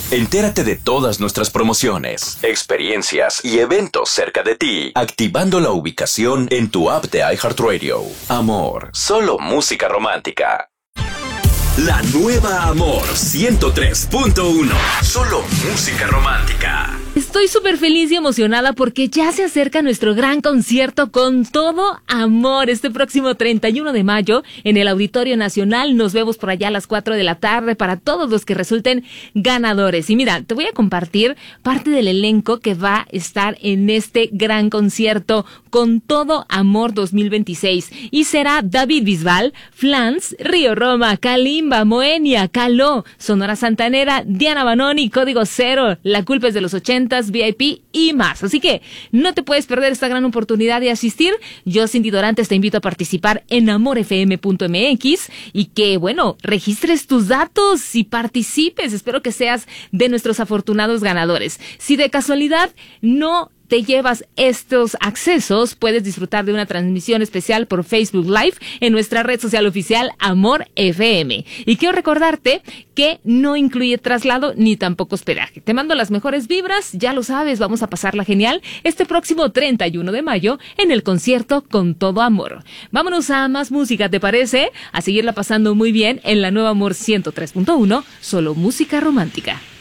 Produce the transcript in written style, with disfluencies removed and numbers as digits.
Entérate de todas nuestras promociones, experiencias y eventos cerca de ti, activando la ubicación en tu app de iHeartRadio. Amor, solo música romántica. La nueva Amor 103.1. Solo música romántica. Estoy súper feliz y emocionada porque ya se acerca nuestro gran concierto Con Todo Amor este próximo 31 de mayo en el Auditorio Nacional. Nos vemos por allá a las 4 de la tarde para todos los que resulten ganadores. Y mira, te voy a compartir parte del elenco que va a estar en este gran concierto Con Todo Amor 2026. Y será David Bisbal, Flans, Río Roma, Kalimba, Moenia, Caló, Sonora Santanera, Diana Banoni, Código Cero, La Culpa es de los 80, VIP y más. Así que no te puedes perder esta gran oportunidad de asistir. Yo, Cindy Dorantes, te invito a participar en amorfm.mx y que, bueno, registres tus datos y participes. Espero que seas de nuestros afortunados ganadores. Si de casualidad no te llevas estos accesos, puedes disfrutar de una transmisión especial por Facebook Live en nuestra red social oficial Amor FM. Y quiero recordarte que no incluye traslado ni tampoco hospedaje. Te mando las mejores vibras, ya lo sabes, vamos a pasarla genial este próximo 31 de mayo en el concierto Con Todo Amor. Vámonos a más música, ¿te parece? A seguirla pasando muy bien en la nueva Amor 103.1, solo música romántica.